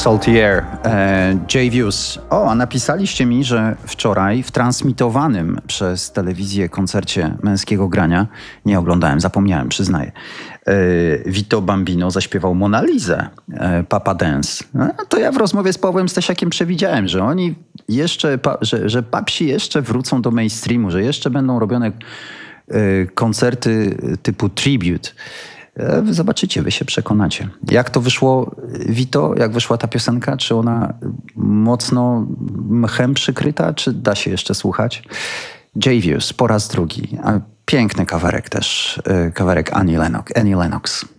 Salty Air, J-Views. O, a napisaliście mi, że wczoraj w transmitowanym przez telewizję koncercie męskiego grania, nie oglądałem, zapomniałem, przyznaję, Vito Bambino zaśpiewał Mona Lisę, Papa Dance. No, to ja w rozmowie z Pawłem Stasiakiem przewidziałem, że oni jeszcze, że papsi jeszcze wrócą do mainstreamu, że jeszcze będą robione koncerty typu tribute. Zobaczycie, wy się przekonacie. Jak to wyszło, Vito? Jak wyszła ta piosenka? Czy ona mocno mchem przykryta? Czy da się jeszcze słuchać? J-Views po raz drugi. A piękny kawerek też. Kawerek Annie Lennox.